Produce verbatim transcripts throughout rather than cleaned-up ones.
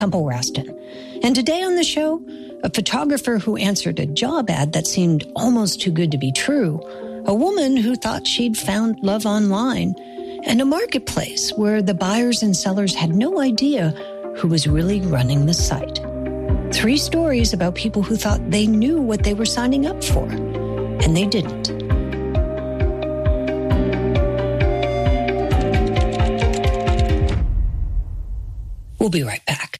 Temple Raston. And today on the show, a photographer who answered a job ad that seemed almost too good to be true, a woman who thought she'd found love online, and a marketplace where the buyers and sellers had no idea who was really running the site. Three stories about people who thought they knew what they were signing up for, and they didn't. We'll be right back.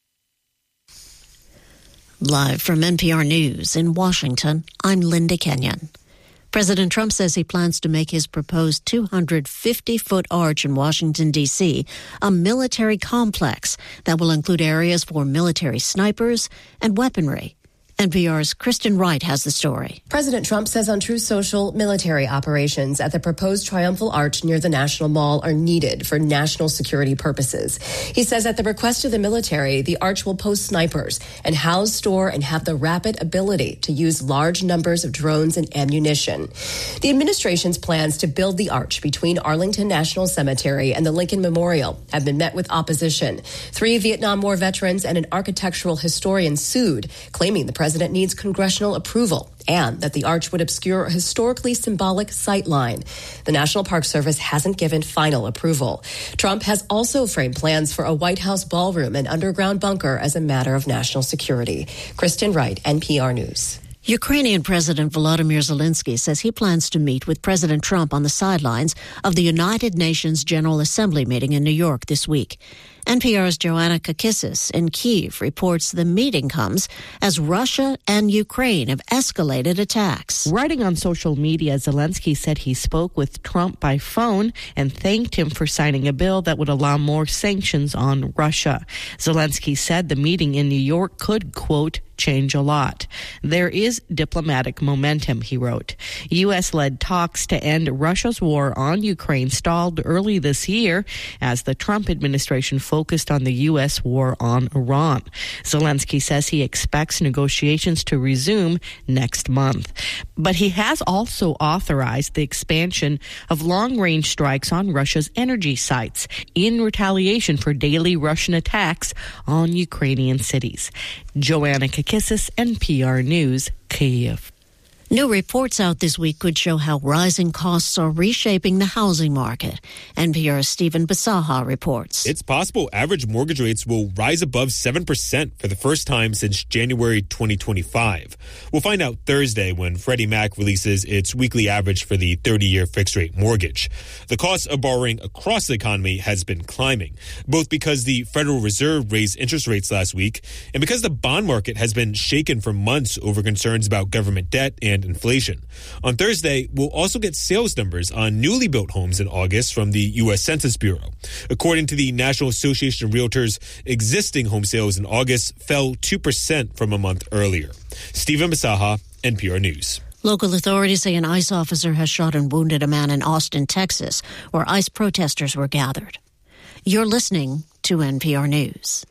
Live from N P R News in Washington, I'm Linda Kenyon. President Trump says he plans to make his proposed two hundred fifty foot arch in Washington, D C a military complex that will include areas for military snipers and weaponry. N P R's Kristen Wright has the story. President Trump says on Truth Social, military operations at the proposed Triumphal Arch near the National Mall are needed for national security purposes. He says at the request of the military, the arch will post snipers and house, store, and have the rapid ability to use large numbers of drones and ammunition. The administration's plans to build the arch between Arlington National Cemetery and the Lincoln Memorial have been met with opposition. Three Vietnam War veterans and an architectural historian sued, claiming the president The president needs congressional approval and that the arch would obscure a historically symbolic sight line. The National Park Service hasn't given final approval. Trump has also framed plans for a White House ballroom and underground bunker as a matter of national security. Kristen Wright, N P R News. Ukrainian President Volodymyr Zelensky says he plans to meet with President Trump on the sidelines of the United Nations General Assembly meeting in New York this week. N P R's Joanna Kakissis in Kyiv reports the meeting comes as Russia and Ukraine have escalated attacks. Writing on social media, Zelensky said he spoke with Trump by phone and thanked him for signing a bill that would allow more sanctions on Russia. Zelensky said the meeting in New York could, quote, change a lot. There is diplomatic momentum, he wrote. U S-led talks to end Russia's war on Ukraine stalled early this year as the Trump administration focused on the U S war on Iran. Zelensky says he expects negotiations to resume next month. But he has also authorized the expansion of long-range strikes on Russia's energy sites in retaliation for daily Russian attacks on Ukrainian cities. Joanna Kakissis, N P R News, Kyiv. New reports out this week could show how rising costs are reshaping the housing market. N P R's Stephen Basaha reports. It's possible average mortgage rates will rise above seven percent for the first time since January twenty twenty-five. We'll find out Thursday when Freddie Mac releases its weekly average for the thirty-year fixed-rate mortgage. The cost of borrowing across the economy has been climbing, both because the Federal Reserve raised interest rates last week and because the bond market has been shaken for months over concerns about government debt and inflation. On Thursday, we'll also get sales numbers on newly built homes in August from the U S Census Bureau. According to the National Association of Realtors, existing home sales in August fell two percent from a month earlier. Stephen Basaha, N P R News. Local authorities say an ICE officer has shot and wounded a man in Austin, Texas, where ICE protesters were gathered. You're listening to N P R News.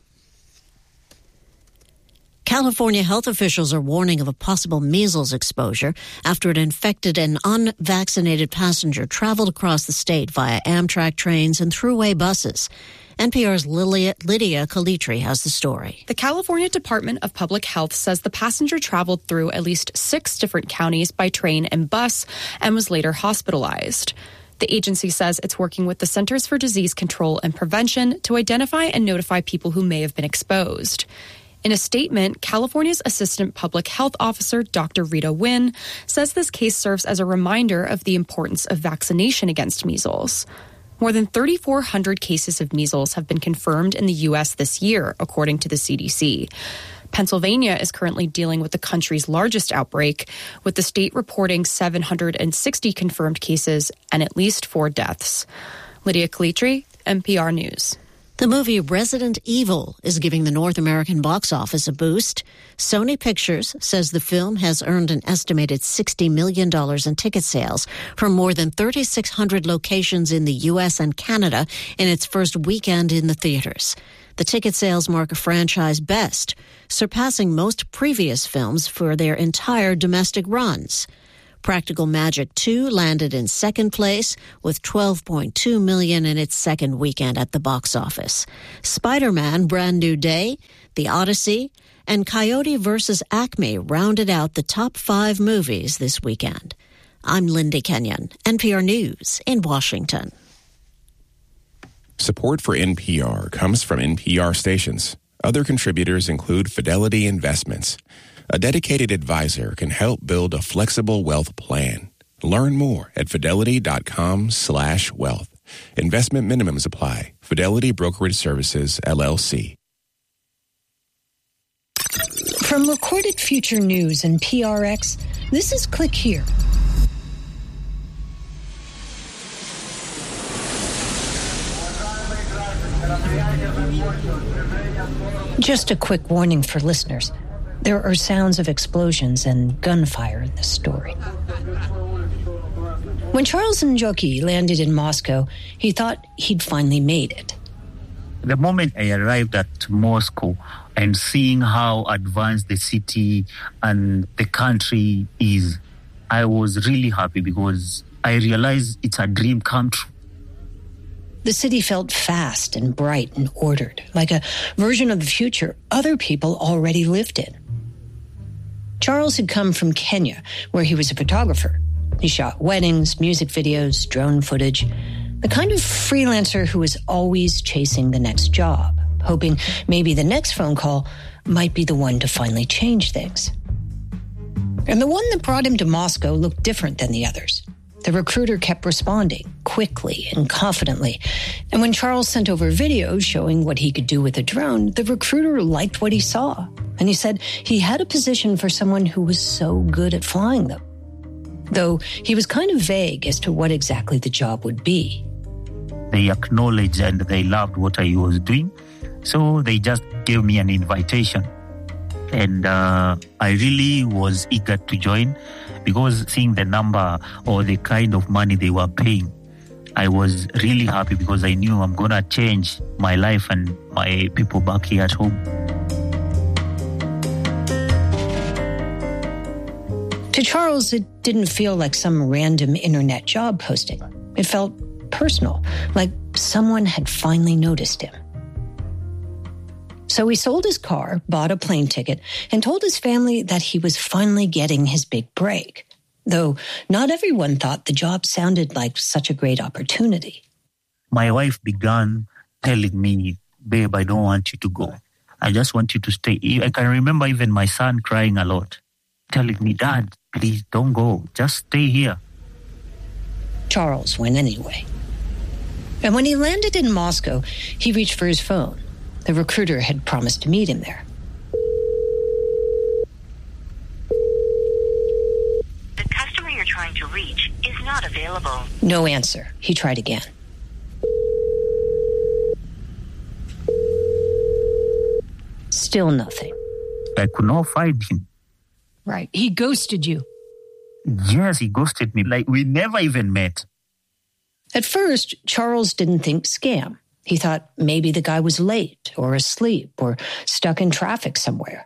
California health officials are warning of a possible measles exposure after an infected and unvaccinated passenger traveled across the state via Amtrak trains and throughway buses. N P R's Lydia, Lydia Calitri has the story. The California Department of Public Health says the passenger traveled through at least six different counties by train and bus and was later hospitalized. The agency says it's working with the Centers for Disease Control and Prevention to identify and notify people who may have been exposed. In a statement, California's Assistant Public Health Officer, Doctor Rita Nguyen, says this case serves as a reminder of the importance of vaccination against measles. More than three thousand four hundred cases of measles have been confirmed in the U S this year, according to the C D C. Pennsylvania is currently dealing with the country's largest outbreak, with the state reporting seven hundred sixty confirmed cases and at least four deaths. Lydia Calitri, N P R News. The movie Resident Evil is giving the North American box office a boost. Sony Pictures says the film has earned an estimated sixty million dollars in ticket sales from more than three thousand six hundred locations in the U S and Canada in its first weekend in the theaters. The ticket sales mark a franchise best, surpassing most previous films for their entire domestic runs. Practical Magic two landed in second place with twelve point two million dollars in its second weekend at the box office. Spider-Man Brand New Day, The Odyssey, and Coyote versus Acme rounded out the top five movies this weekend. I'm Linda Kenyon, N P R News in Washington. Support for N P R comes from N P R stations. Other contributors include Fidelity Investments. A dedicated advisor can help build a flexible wealth plan. Learn more at fidelity.com slash wealth. Investment minimums apply. Fidelity Brokerage Services, L L C. From Recorded Future News and P R X, this is Click Here. Just a quick warning for listeners. There are sounds of explosions and gunfire in this story. When Charles Njoki landed in Moscow, he thought he'd finally made it. The moment I arrived at Moscow and seeing how advanced the city and the country is, I was really happy because I realized it's a dream come true. The city felt fast and bright and ordered, like a version of the future other people already lived in. Charles had come from Kenya, where he was a photographer. He shot weddings, music videos, drone footage, the kind of freelancer who was always chasing the next job, hoping maybe the next phone call might be the one to finally change things. And the one that brought him to Moscow looked different than the others. The recruiter kept responding quickly and confidently. And when Charles sent over videos showing what he could do with a drone, the recruiter liked what he saw. And he said he had a position for someone who was so good at flying them. Though he was kind of vague as to what exactly the job would be. They acknowledged and they loved what I was doing. So they just gave me an invitation. And uh, I really was eager to join because seeing the number or the kind of money they were paying, I was really happy because I knew I'm going to change my life and my people back here at home. To Charles, it didn't feel like some random internet job posting. It felt personal, like someone had finally noticed him. So he sold his car, bought a plane ticket, and told his family that he was finally getting his big break. Though not everyone thought the job sounded like such a great opportunity. My wife began telling me, babe, I don't want you to go. I just want you to stay. I can remember even my son crying a lot, telling me, Dad, please don't go. Just stay here. Charles went anyway. And when he landed in Moscow, he reached for his phone. The recruiter had promised to meet him there. The customer you're trying to reach is not available. No answer. He tried again. Still nothing. I could not find him. Right. He ghosted you. Yes, he ghosted me. Like, we never even met. At first, Charles didn't think scam. He thought maybe the guy was late or asleep or stuck in traffic somewhere.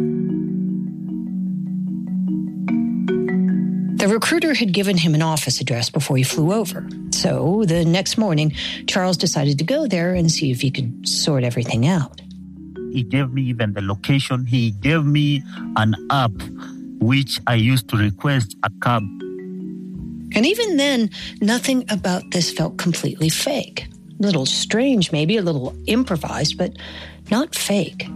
The recruiter had given him an office address before he flew over. So the next morning, Charles decided to go there and see if he could sort everything out. He gave me even the location. He gave me an app which I used to request a cab. And even then, nothing about this felt completely fake. A little strange, maybe a little improvised, but not fake.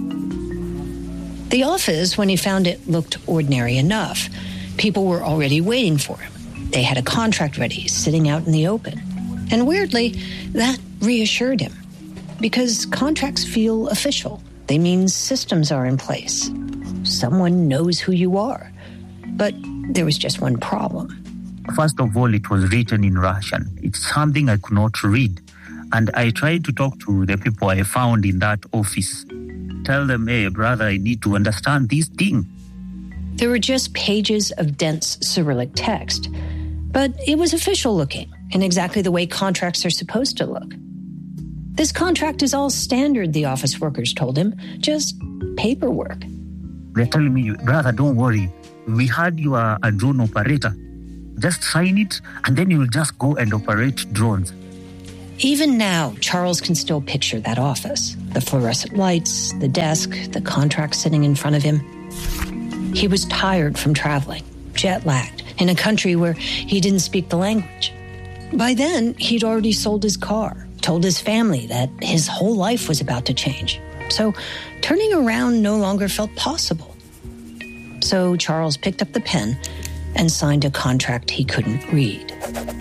The office, when he found it, looked ordinary enough. People were already waiting for him. They had a contract ready, sitting out in the open. And weirdly, that reassured him. Because contracts feel official. They mean systems are in place. Someone knows who you are. But there was just one problem. First of all, it was written in Russian. It's something I could not read. And I tried to talk to the people I found in that office. Tell them, hey, brother, I need to understand this thing. There were just pages of dense Cyrillic text. But it was official looking, in exactly the way contracts are supposed to look. This contract is all standard, the office workers told him. Just paperwork. They're telling me, brother, don't worry. We had you are a drone operator. Just sign it, and then you'll just go and operate drones. Even now, Charles can still picture that office. The fluorescent lights, the desk, the contract sitting in front of him. He was tired from traveling, jet-lagged, in a country where he didn't speak the language. By then, he'd already sold his car, told his family that his whole life was about to change. So turning around no longer felt possible. So Charles picked up the pen and signed a contract he couldn't read.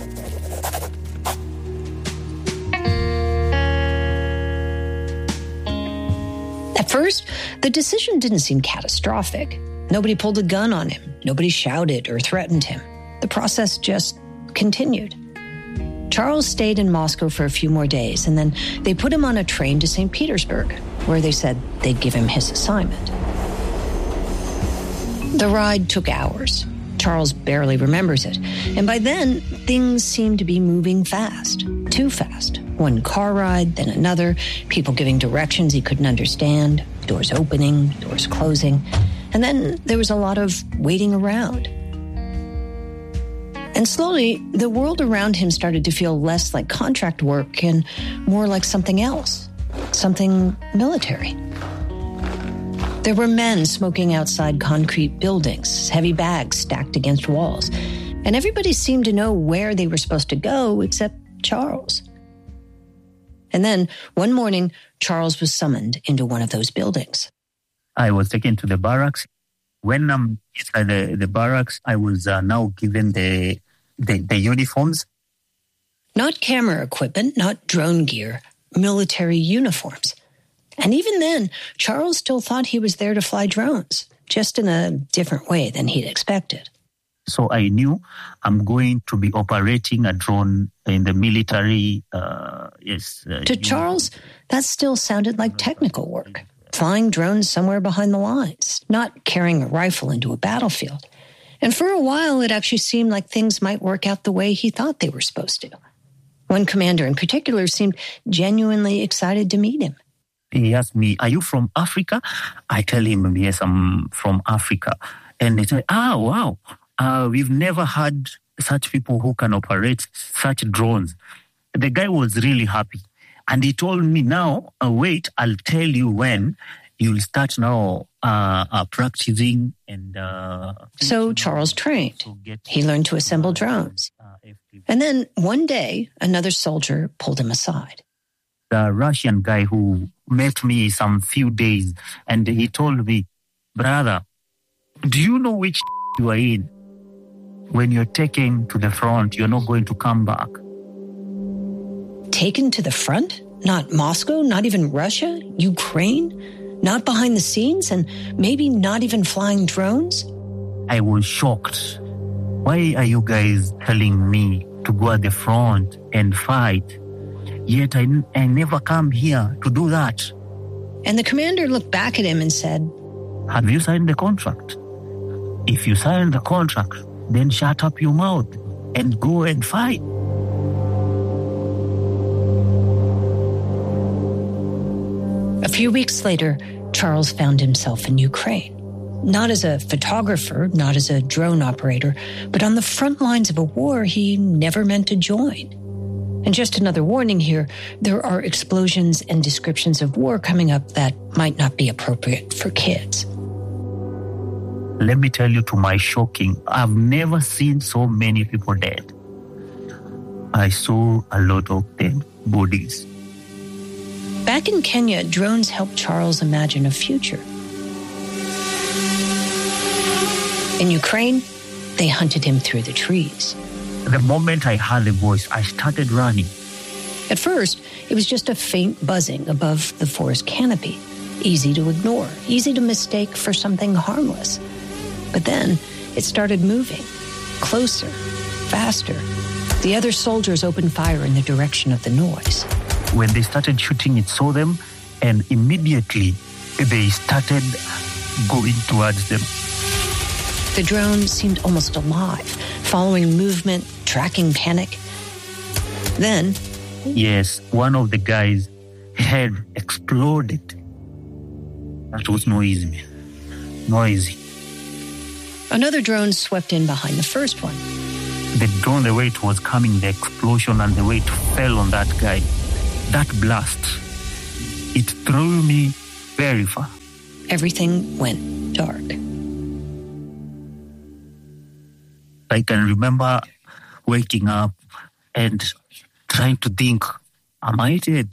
At first, the decision didn't seem catastrophic. Nobody pulled a gun on him. Nobody shouted or threatened him. The process just continued. Charles stayed in Moscow for a few more days, and then they put him on a train to Saint Petersburg, where they said they'd give him his assignment. The ride took hours. Charles barely remembers it, and by then, things seemed to be moving fast. Too fast. One car ride, then another, people giving directions he couldn't understand, doors opening, doors closing, and then there was a lot of waiting around. And slowly, the world around him started to feel less like contract work and more like something else, something military. There were men smoking outside concrete buildings, heavy bags stacked against walls, and everybody seemed to know where they were supposed to go except Charles. And then, one morning, Charles was summoned into one of those buildings. I was taken to the barracks. When I'm inside the, the barracks, I was uh, now given the, the the uniforms. Not camera equipment, not drone gear, military uniforms. And even then, Charles still thought he was there to fly drones, just in a different way than he'd expected. So I knew I'm going to be operating a drone in the military. Uh, yes. Uh, to Charles, that still sounded like technical work. Flying drones somewhere behind the lines, not carrying a rifle into a battlefield. And for a while, it actually seemed like things might work out the way he thought they were supposed to. One commander in particular seemed genuinely excited to meet him. He asked me, are you from Africa? I tell him, yes, I'm from Africa. And they say, ah, wow, uh, we've never had such people who can operate such drones. The guy was really happy. And he told me, now, uh, wait, I'll tell you when you'll start now uh, uh, practicing. and. Uh, so Charles trained. He learned to assemble drones. And then one day, another soldier pulled him aside. The Russian guy who met me some few days, and he told me, brother, do you know which you are in? When you're taken to the front, you're not going to come back. Taken to the front? Not Moscow, not even Russia, Ukraine, not behind the scenes, and maybe not even flying drones? I was shocked. Why are you guys telling me to go at the front and fight? Yet I, I never come here to do that. And the commander looked back at him and said, have you signed the contract? If you signed the contract, then shut up your mouth and go and fight. A few weeks later, Charles found himself in Ukraine. Not as a photographer, not as a drone operator, but on the front lines of a war he never meant to join. And just another warning here, there are explosions and descriptions of war coming up that might not be appropriate for kids. Let me tell you, to my shocking, I've never seen so many people dead. I saw a lot of dead bodies. Back in Kenya, drones helped Charles imagine a future. In Ukraine, they hunted him through the trees. The moment I heard the voice, I started running. At first, it was just a faint buzzing above the forest canopy, easy to ignore, easy to mistake for something harmless. But then it started moving, closer, faster. The other soldiers opened fire in the direction of the noise. When they started shooting, it saw them, and immediately they started going towards them. The drone seemed almost alive, following movement, tracking panic. Then... yes, one of the guys' head exploded. That was no easy, man. noisy. Another drone swept in behind the first one. The drone, the way it was coming, the explosion and the way it fell on that guy, that blast, it threw me very far. Everything went dark. I can remember waking up and trying to think, am I dead?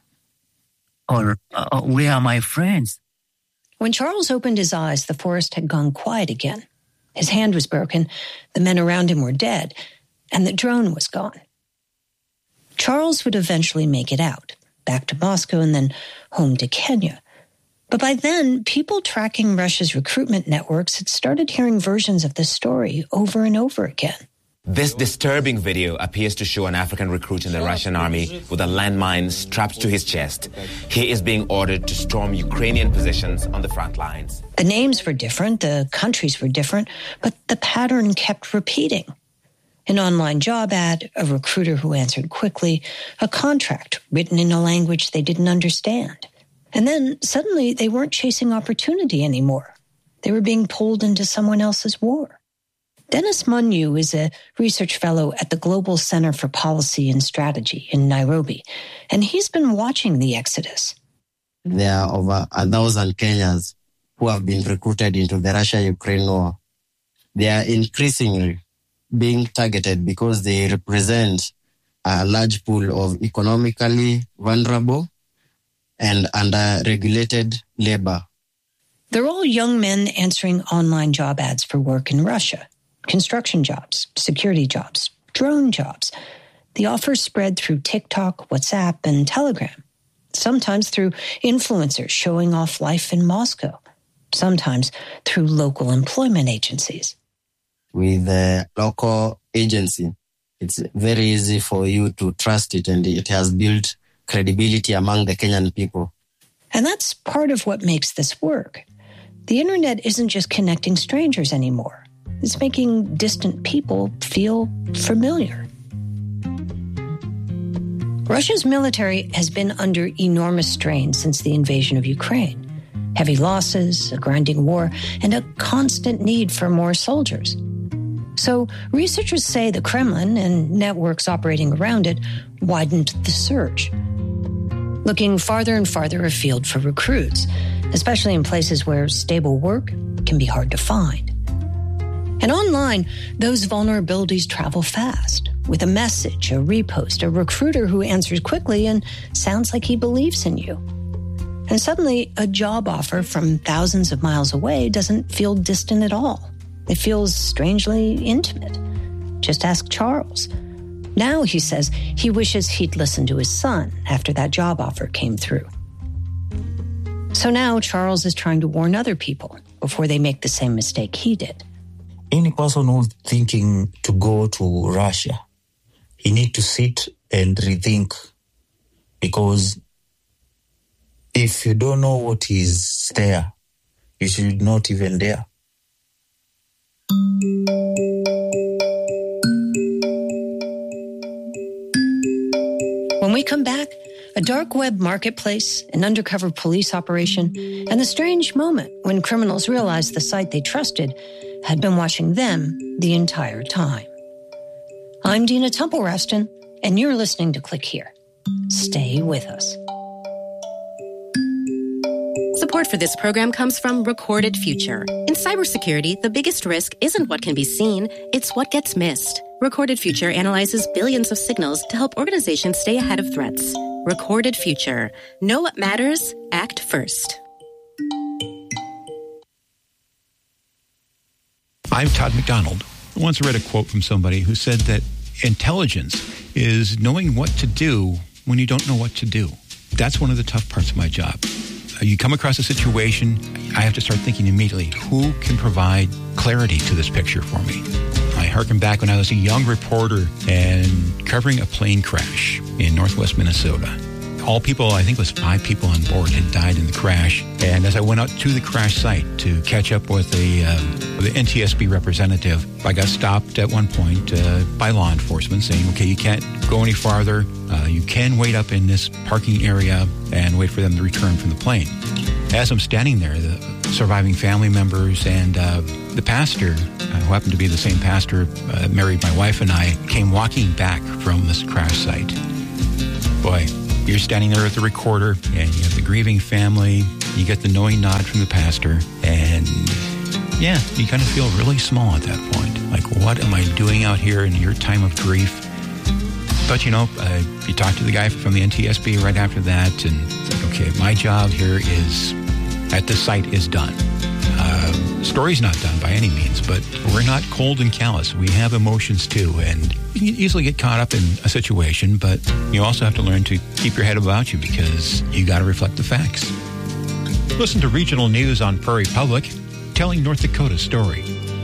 Or uh, where are my friends? When Charles opened his eyes, the forest had gone quiet again. His hand was broken, the men around him were dead, and the drone was gone. Charles would eventually make it out, back to Moscow and then home to Kenya. But by then, people tracking Russia's recruitment networks had started hearing versions of this story over and over again. This disturbing video appears to show an African recruit in the Russian army with a landmine strapped to his chest. He is being ordered to storm Ukrainian positions on the front lines. The names were different, the countries were different, but the pattern kept repeating. An online job ad, a recruiter who answered quickly, a contract written in a language they didn't understand. And then suddenly they weren't chasing opportunity anymore. They were being pulled into someone else's war. Dennis Munyu is a research fellow at the Global Center for Policy and Strategy in Nairobi, and he's been watching the exodus. There are over a thousand Kenyans who have been recruited into the Russia-Ukraine war. They are increasingly being targeted because they represent a large pool of economically vulnerable and under-regulated labor. They're all young men answering online job ads for work in Russia. Construction jobs, security jobs, drone jobs. The offers spread through TikTok, WhatsApp, and Telegram. Sometimes through influencers showing off life in Moscow. Sometimes through local employment agencies. With the local agency, it's very easy for you to trust it, and it has built credibility among the Kenyan people. And that's part of what makes this work. The internet isn't just connecting strangers anymore. It's making distant people feel familiar. Russia's military has been under enormous strain since the invasion of Ukraine. Heavy losses, a grinding war, and a constant need for more soldiers. So researchers say the Kremlin and networks operating around it widened the search, looking farther and farther afield for recruits, especially in places where stable work can be hard to find. And online, those vulnerabilities travel fast, with a message, a repost, a recruiter who answers quickly and sounds like he believes in you. And suddenly, a job offer from thousands of miles away doesn't feel distant at all. It feels strangely intimate. Just ask Charles. Now, he says, he wishes he'd listened to his son after that job offer came through. So now Charles is trying to warn other people before they make the same mistake he did. Any person who's thinking to go to Russia, he need to sit and rethink, because if you don't know what is there, you should not even dare. When we come back, a dark web marketplace, an undercover police operation, and the strange moment when criminals realized the site they trusted had been watching them the entire time. I'm Dina Temple-Raston, and you're listening to Click Here. Stay with us. Support for this program comes from Recorded Future. In cybersecurity, the biggest risk isn't what can be seen, it's what gets missed. Recorded Future analyzes billions of signals to help organizations stay ahead of threats. Recorded Future. Know what matters, act first. I'm Todd McDonald. I once read a quote from somebody who said that intelligence is knowing what to do when you don't know what to do. That's one of the tough parts of my job. You come across a situation, I have to start thinking immediately, who can provide clarity to this picture for me? I harken back when I was a young reporter and covering a plane crash in northwest Minnesota. All people, I think it was five people on board, had died in the crash. And as I went out to the crash site to catch up with the, uh, the N T S B representative, I got stopped at one point uh, by law enforcement saying, okay, you can't go any farther. Uh, you can wait up in this parking area and wait for them to return from the plane. As I'm standing there, the surviving family members and uh, the pastor, uh, who happened to be the same pastor uh, married my wife and I, came walking back from this crash site. Boy, you're standing there at the recorder, and you have the grieving family. You get the knowing nod from the pastor, and yeah, you kind of feel really small at that point. Like, what am I doing out here in your time of grief? But, you know, uh, you talk to the guy from the N T S B right after that, and it's like, okay, my job here is, at the site is done. Uh, story's not done by any means, but we're not cold and callous. We have emotions too, and you can easily get caught up in a situation, but you also have to learn to keep your head about you because you got to reflect the facts. Listen to regional news on Prairie Public, telling North Dakota's story.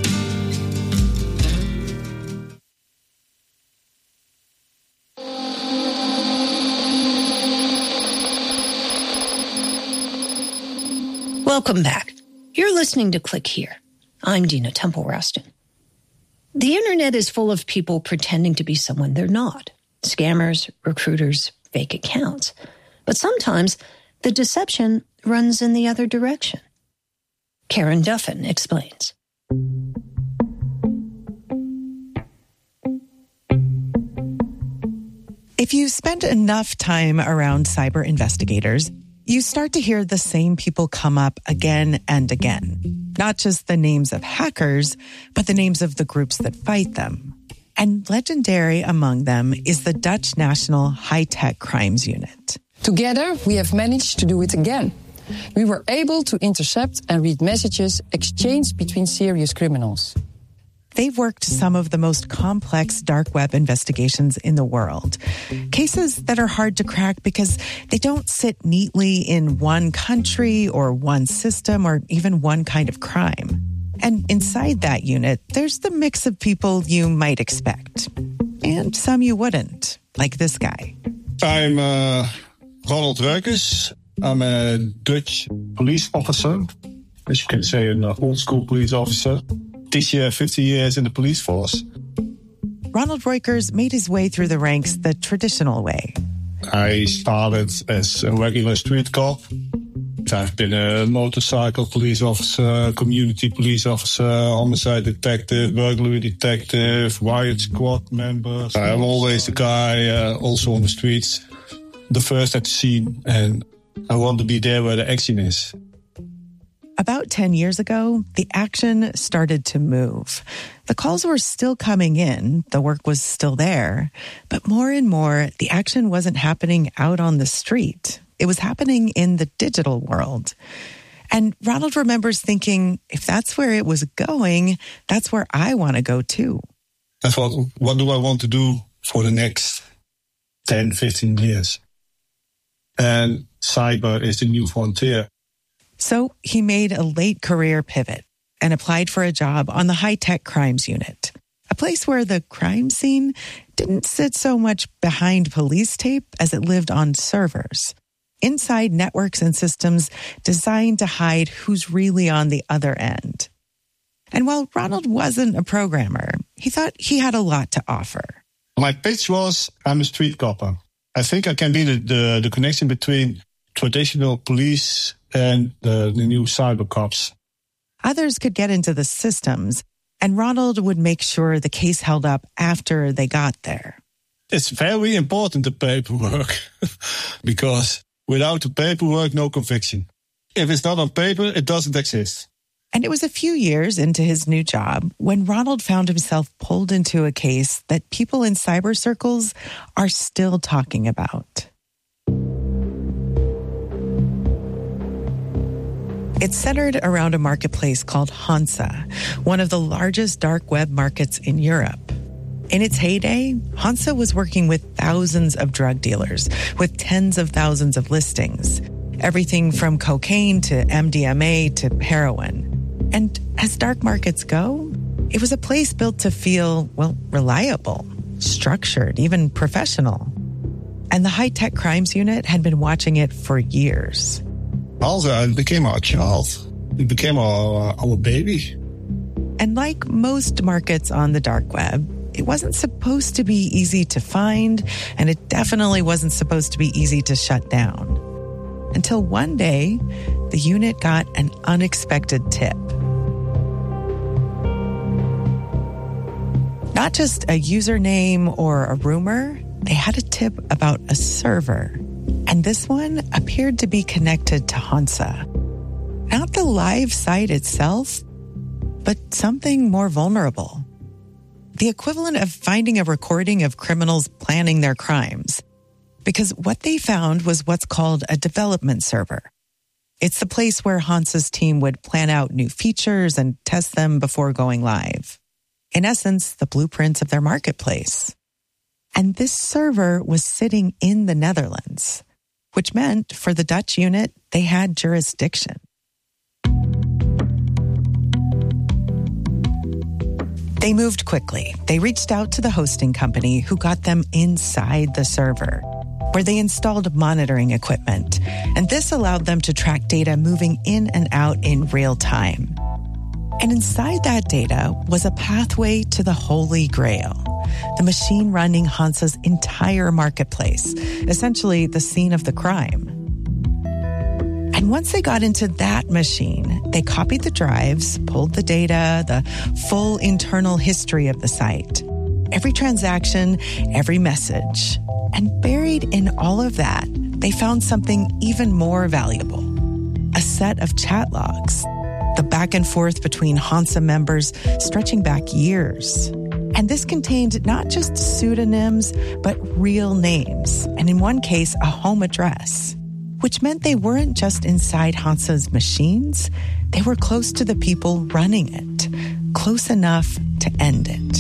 Welcome back. You're listening to Click Here. I'm Dina Temple-Rustin. The internet is full of people pretending to be someone they're not. Scammers, recruiters, fake accounts. But sometimes the deception runs in the other direction. Karen Duffin explains. If you spend enough time around cyber investigators, you start to hear the same people come up again and again. Not just the names of hackers, but the names of the groups that fight them. And legendary among them is the Dutch National High-Tech Crimes Unit. Together, we have managed to do it again. We were able to intercept and read messages exchanged between serious criminals. They've worked some of the most complex dark web investigations in the world. Cases that are hard to crack because they don't sit neatly in one country or one system or even one kind of crime. And inside that unit, there's the mix of people you might expect. And some you wouldn't, like this guy. I'm uh, Ronald Ruikers. I'm a Dutch police officer. As you can say, an old school police officer. This year, fifty years in the police force. Ronald Ruikers made his way through the ranks the traditional way. I started as a regular street cop. I've been a motorcycle police officer, community police officer, homicide detective, burglary detective, riot squad member. I'm always the guy uh, also on the streets, the first at the scene, and I want to be there where the action is. About ten years ago, the action started to move. The calls were still coming in, the work was still there, but more and more, the action wasn't happening out on the street. It was happening in the digital world. And Ronald remembers thinking, if that's where it was going, that's where I want to go too. That's what, what do I want to do for the next ten, fifteen years? And cyber is the new frontier. So he made a late career pivot and applied for a job on the High-Tech Crimes Unit, a place where the crime scene didn't sit so much behind police tape as it lived on servers, inside networks and systems designed to hide who's really on the other end. And while Ronald wasn't a programmer, he thought he had a lot to offer. My pitch was, I'm a street copper. I think I can be the, the, the connection between traditional police and the, the new cyber cops. Others could get into the systems, and Ronald would make sure the case held up after they got there. It's very important, the paperwork, because without the paperwork, no conviction. If it's not on paper, it doesn't exist. And it was a few years into his new job when Ronald found himself pulled into a case that people in cyber circles are still talking about. It's centered around a marketplace called Hansa, one of the largest dark web markets in Europe. In its heyday, Hansa was working with thousands of drug dealers with tens of thousands of listings, everything from cocaine to M D M A to heroin. And as dark markets go, it was a place built to feel, well, reliable, structured, even professional. And the High-Tech Crimes Unit had been watching it for years. Also, it became our child. It became our, our baby. And like most markets on the dark web, it wasn't supposed to be easy to find, and it definitely wasn't supposed to be easy to shut down. Until one day, the unit got an unexpected tip. Not just a username or a rumor, they had a tip about a server. And this one appeared to be connected to Hansa. Not the live site itself, but something more vulnerable. The equivalent of finding a recording of criminals planning their crimes. Because what they found was what's called a development server. It's the place where Hansa's team would plan out new features and test them before going live. In essence, the blueprints of their marketplace. And this server was sitting in the Netherlands, which meant for the Dutch unit, they had jurisdiction. They moved quickly. They reached out to the hosting company who got them inside the server, where they installed monitoring equipment. And this allowed them to track data moving in and out in real time. And inside that data was a pathway to the Holy Grail, the machine running Hansa's entire marketplace, essentially the scene of the crime. And once they got into that machine, they copied the drives, pulled the data, the full internal history of the site, every transaction, every message. And buried in all of that, they found something even more valuable, a set of chat logs, the back and forth between Hansa members stretching back years. And this contained not just pseudonyms, but real names, and in one case, a home address, which meant they weren't just inside Hansa's machines, they were close to the people running it, close enough to end it.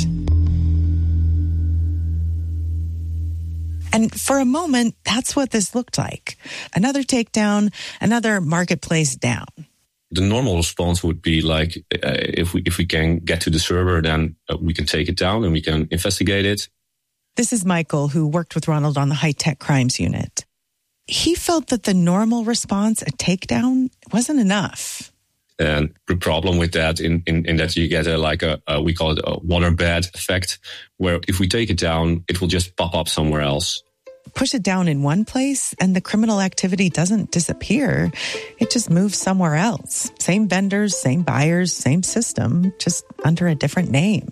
And for a moment, that's what this looked like. Another takedown, another marketplace down. The normal response would be like, uh, if we if we can get to the server, then uh, we can take it down and we can investigate it. This is Michael, who worked with Ronald on the high-tech crimes unit. He felt that the normal response, a takedown, wasn't enough. And the problem with that, in, in, in that you get a, like a, a, we call it a waterbed effect, where if we take it down, it will just pop up somewhere else. Push it down in one place and the criminal activity doesn't disappear. It just moves somewhere else. Same vendors, same buyers, same system, just under a different name.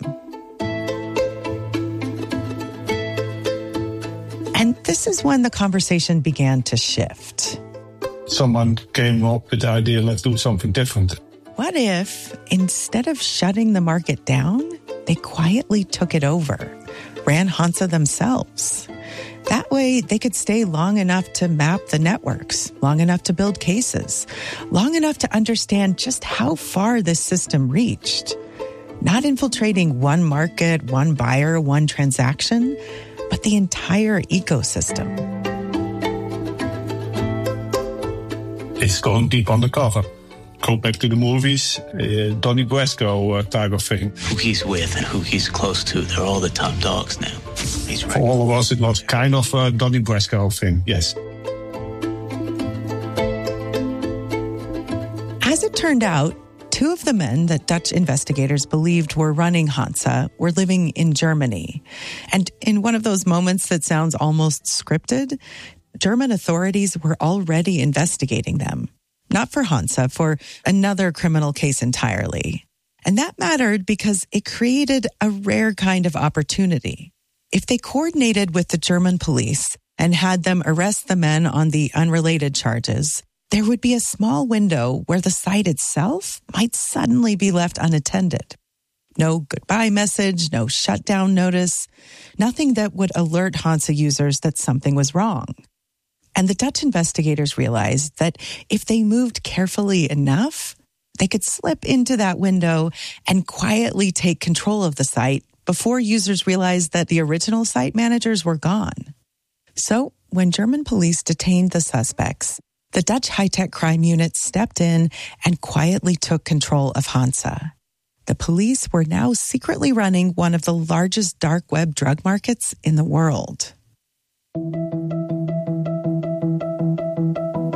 And this is when the conversation began to shift. Someone came up with the idea, let's do something different. What if, instead of shutting the market down, they quietly took it over, ran Hansa themselves? That way, they could stay long enough to map the networks, long enough to build cases, long enough to understand just how far this system reached. Not infiltrating one market, one buyer, one transaction, but the entire ecosystem. It's going deep undercover. Go back to the movies, uh, Donnie Brasco uh, type of thing. Who he's with and who he's close to, they're all the top dogs now. He's right. For all of us, it was kind of a Donnie Brasco thing, yes. As it turned out, two of the men that Dutch investigators believed were running Hansa were living in Germany. And in one of those moments that sounds almost scripted, German authorities were already investigating them. Not for Hansa, for another criminal case entirely. And that mattered because it created a rare kind of opportunity. If they coordinated with the German police and had them arrest the men on the unrelated charges, there would be a small window where the site itself might suddenly be left unattended. No goodbye message, no shutdown notice, nothing that would alert Hansa users that something was wrong. And the Dutch investigators realized that if they moved carefully enough, they could slip into that window and quietly take control of the site before users realized that the original site managers were gone. So when German police detained the suspects, the Dutch high-tech crime unit stepped in and quietly took control of Hansa. The police were now secretly running one of the largest dark web drug markets in the world.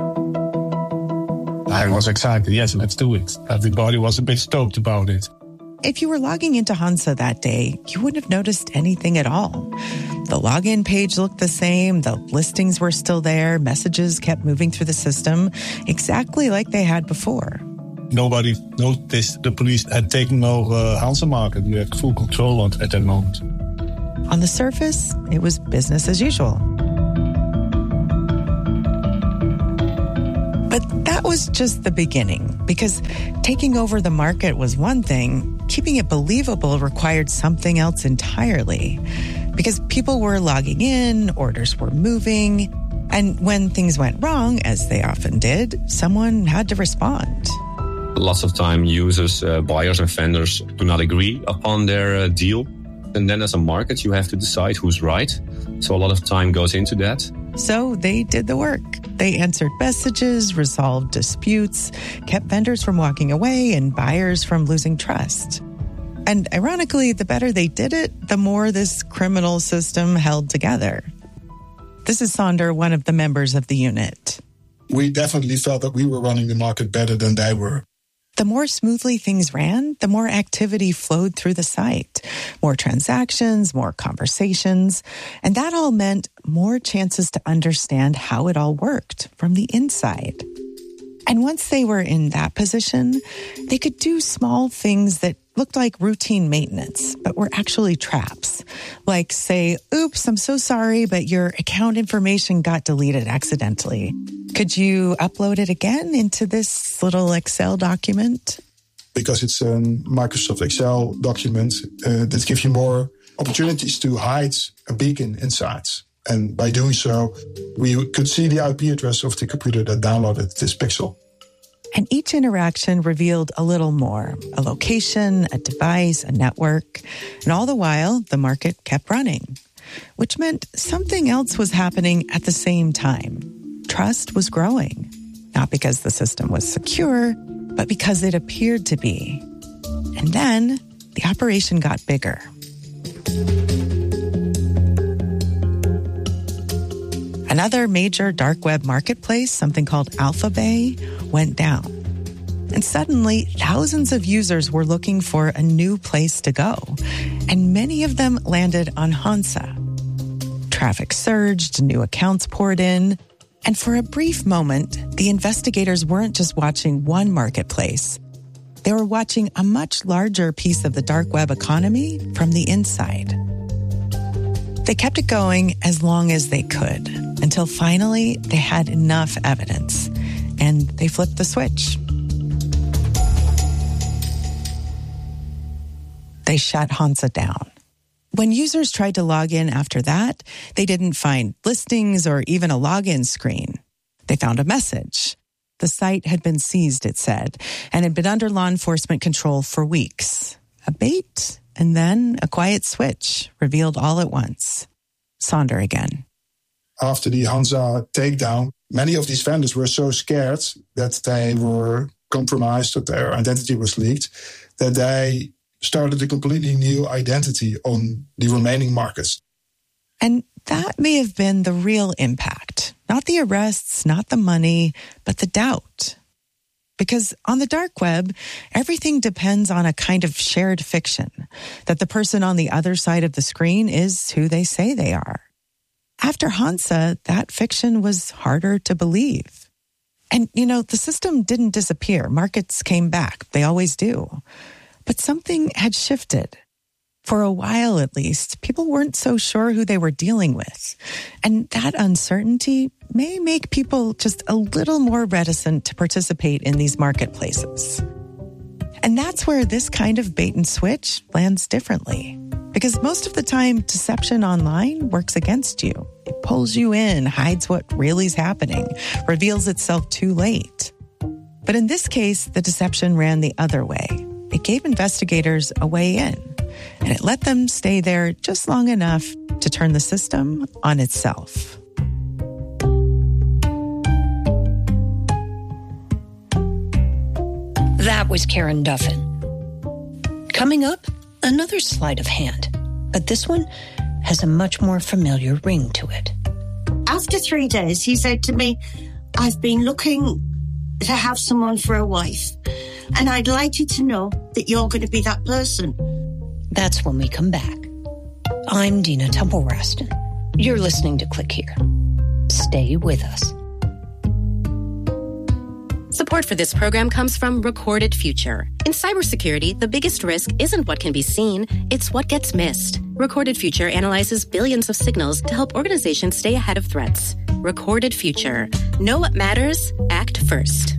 I was excited, yes, let's do it. Everybody was a bit stoked about it. if you were logging into Hansa that day, you wouldn't have noticed anything at all. The login page looked the same, the listings were still there, messages kept moving through the system exactly like they had before. Nobody noticed the police had taken over uh, Hansa Market. We had full control on, at that moment. On the surface, it was business as usual. But that was just the beginning, because taking over the market was one thing, keeping it believable required something else entirely. Because people were logging in, orders were moving, and when things went wrong, as they often did, someone had to respond. Lots of time users, uh, buyers and vendors do not agree upon their uh, deal. And then as a market, you have to decide who's right. So a lot of time goes into that. So they did the work. They answered messages, resolved disputes, kept vendors from walking away and buyers from losing trust. And ironically, the better they did it, the more this criminal system held together. This is Sander, one of the members of the unit. We definitely felt that we were running the market better than they were. The more smoothly things ran, the more activity flowed through the site. More transactions, more conversations. And that all meant more chances to understand how it all worked from the inside. And once they were in that position, they could do small things that looked like routine maintenance, but were actually traps. Like say, oops, I'm so sorry, but your account information got deleted accidentally. Could you upload it again into this little Excel document? Because it's a Microsoft Excel document uh, that gives you more opportunities to hide a beacon inside. And by doing so, we could see the I P address of the computer that downloaded this pixel. And each interaction revealed a little more, a location, a device, a network. And all the while, the market kept running, which meant something else was happening at the same time. Trust was growing, not because the system was secure, but because it appeared to be. And then the operation got bigger. Another major dark web marketplace, something called Alphabay, went down. And suddenly, thousands of users were looking for a new place to go. And many of them landed on Hansa. Traffic surged, new accounts poured in. And for a brief moment, the investigators weren't just watching one marketplace. They were watching a much larger piece of the dark web economy from the inside. They kept it going as long as they could, until finally they had enough evidence, and they flipped the switch. They shut Hansa down. When users tried to log in after that, they didn't find listings or even a login screen. They found a message. The site had been seized, it said, and had been under law enforcement control for weeks. A bait, and then a quiet switch, revealed all at once. Sander again. After the Hansa takedown, many of these vendors were so scared that they were compromised, that their identity was leaked, that they started a completely new identity on the remaining markets. And that may have been the real impact. Not the arrests, not the money, but the doubt. Because on the dark web, everything depends on a kind of shared fiction, that the person on the other side of the screen is who they say they are. After Hansa, that fiction was harder to believe. And, you know, the system didn't disappear. Markets came back. They always do. But something had shifted. For a while, at least, people weren't so sure who they were dealing with. And that uncertainty may make people just a little more reticent to participate in these marketplaces. And that's where this kind of bait and switch lands differently. Because most of the time, deception online works against you. It pulls you in, hides what really is happening, reveals itself too late. But in this case, the deception ran the other way. It gave investigators a way in, and it let them stay there just long enough to turn the system on itself. That was Karen Duffin. Coming up, another sleight of hand, but this one has a much more familiar ring to it. After three days, he said to me, I've been looking to have someone for a wife. And I'd like you to know that you're going to be that person. That's when we come back. I'm Dina Temple-Raston. You're listening to Click Here. Stay with us. Support for this program comes from Recorded Future. In cybersecurity, the biggest risk isn't what can be seen, it's what gets missed. Recorded Future analyzes billions of signals to help organizations stay ahead of threats. Recorded Future. Know what matters, act first.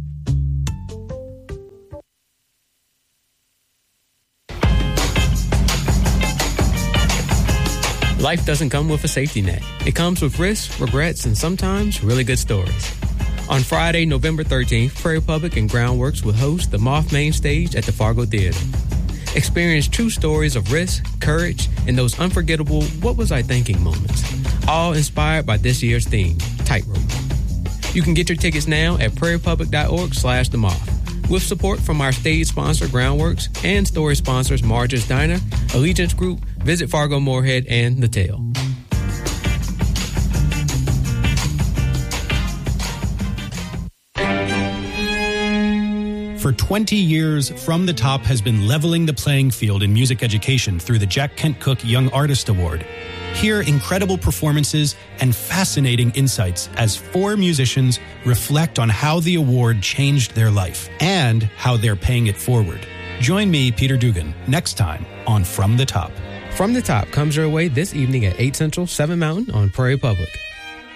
Life doesn't come with a safety net. It comes with risks, regrets, and sometimes really good stories. On Friday, November thirteenth, Prairie Public and Groundworks will host the Moth Main Stage at the Fargo Theater. Experience true stories of risk, courage, and those unforgettable what was I thinking moments, all inspired by this year's theme, Tightrope. You can get your tickets now at prairiepublic.org slash the moth. With support from our stage sponsor, Groundworks, and story sponsors, Marge's Diner, Allegiance Group, Visit Fargo Moorhead, and The Tale. For twenty years, From the Top has been leveling the playing field in music education through the Jack Kent Cooke Young Artist Award. Hear incredible performances and fascinating insights as four musicians reflect on how the award changed their life and how they're paying it forward. Join me, Peter Dugan, next time on From the Top. From the Top comes your way this evening at eight Central, seven Mountain on Prairie Public.